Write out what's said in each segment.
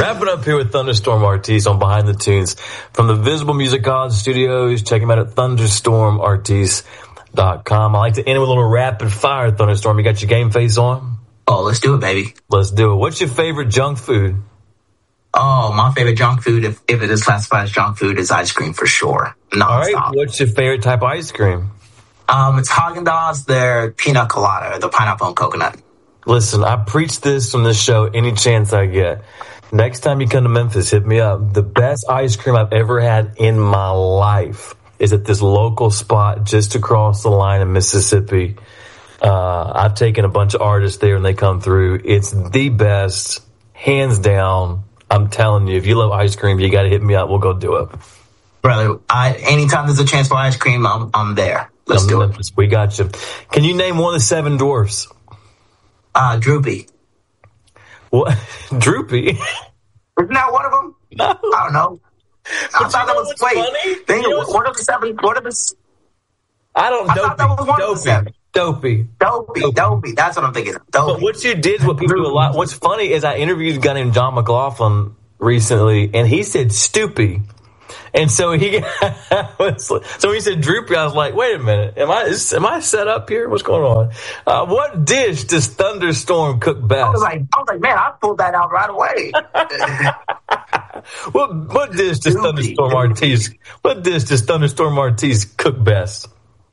Wrapping up here with Thunderstorm Artiste on Behind the Tunes from the Visible Music College Studios. Check him out at thunderstormartiste.com. I like to end with a little rapid fire, Thunderstorm. You got your game face on? Oh, let's do it, baby. Let's do it. What's your favorite junk food? Oh, my favorite junk food, if it is classified as junk food, is ice cream for sure. All right. What's your favorite type of ice cream? It's Haagen-Dazs, their pina colada, the pineapple and coconut. Listen, I preach this on this show any chance I get. Next time you come to Memphis, hit me up. The best ice cream I've ever had in my life is at this local spot just across the line in Mississippi. I've taken a bunch of artists there and they come through. It's the best, hands down. I'm telling you, if you love ice cream, you got to hit me up. We'll go do it. Brother, anytime there's a chance for ice cream, I'm there. Let's do it. We got you. Can you name one of the 7 dwarfs? Droopy. What? Droopy? Isn't that one of them? No. I don't know. I thought that was funny. What are the 7? What are the? I don't know. I thought that was one of the 7. Dopey. That's what I'm thinking. Dopey. But what you did is what people do a lot. What's funny is I interviewed a guy named John McLaughlin recently, and he said Stoopy. And so when he said droopy, I was like, wait a minute, am I set up here? What's going on? What dish does Thunderstorm cook best? I was like, man, I pulled that out right away. What dish does Thunderstorm Artiste cook best?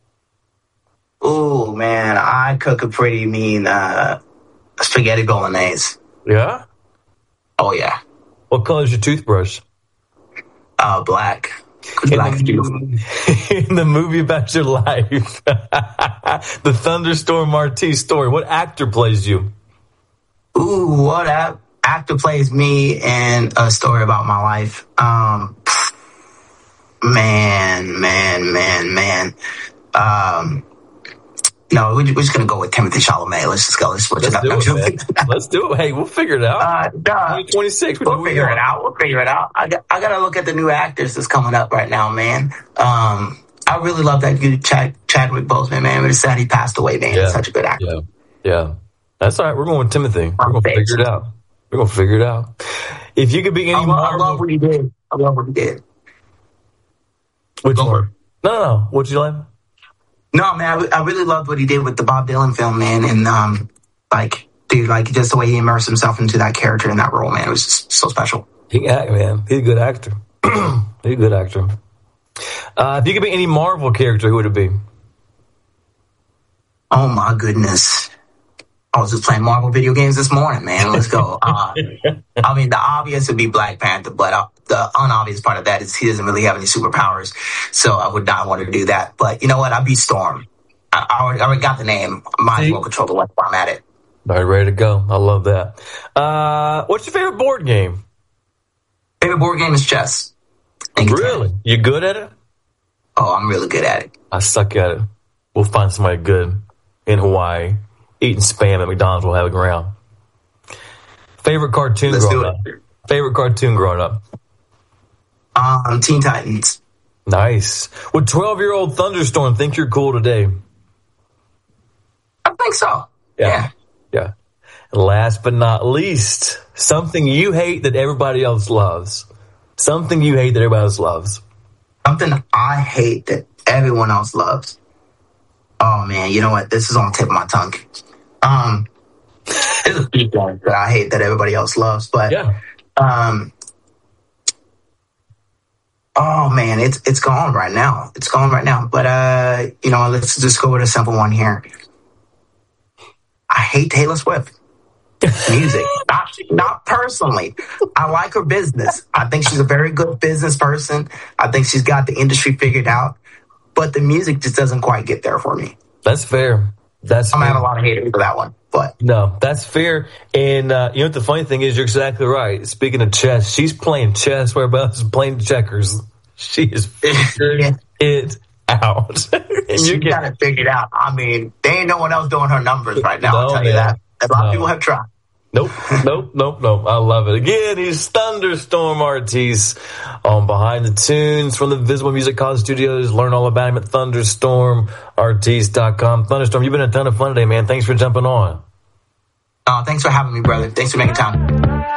Oh man, I cook a pretty mean spaghetti bolognese. Yeah? Oh yeah. What color is your toothbrush? Black. Black is beautiful. In the movie about your life, the Thunderstorm Artiste story, what actor plays you? Ooh, what actor plays me in a story about my life? Man. No, we're just going to go with Timothée Chalamet. Let's just go. Let's switch it up. Let's do it. Hey, we'll figure it out. 2026. We'll figure it out. I got to look at the new actors that's coming up right now, man. I really love that dude, Chadwick Boseman, man. It's sad he passed away, man. He's such a good actor. Yeah. That's all right. We're going with Timothy. We're going to figure it out. If you could be any I love what he did. Which one? No. What'd you like? No, man, I really loved what he did with the Bob Dylan film, man. And, just the way he immersed himself into that character in that role, man. It was just so special. He can act, man. He's a good actor. If you could be any Marvel character, who would it be? Oh, my goodness. I was just playing Marvel video games this morning, man. Let's go. The obvious would be Black Panther, but the unobvious part of that is he doesn't really have any superpowers, so I would not want to do that. But you know what? I'd be Storm. I already got the name. Might as well control the weapon while I'm at it. All right, ready to go. I love that. What's your favorite board game? Favorite board game is chess. Really? You good at it? Oh, I'm really good at it. I suck at it. We'll find somebody good in Hawaii. Eating Spam at McDonald's, we'll have it around. Favorite cartoon growing up? Teen Titans. Nice. Would 12-year-old Thunderstorm think you're cool today? I think so. Yeah. And last but not least, something you hate that everybody else loves. Something I hate that everyone else loves. Oh, man, you know what? This is on the tip of my tongue. There's a few things that I hate that everybody else loves, but oh man, it's gone right now. But let's just go with a simple one here. I hate Taylor Swift. Music, not personally. I like her business. I think she's a very good business person. I think she's got the industry figured out, but the music just doesn't quite get there for me. That's fair. I'm having a lot of haters for that one, but no, that's fair. And you know what the funny thing is? You're exactly right. Speaking of chess, she's playing chess where everybody else is playing checkers. She is figuring it out. And she got it figured out. I mean, there ain't no one else doing her numbers right now. I'll tell you that. A lot of people have tried. Nope. I love it. Again, he's Thunderstorm Artiste on Behind the Tunes from the Visible Music College Studios. Learn all about him at thunderstormartiste.com. Thunderstorm, you've been a ton of fun today, man. Thanks for jumping on. Thanks for having me, brother. Thanks for making time.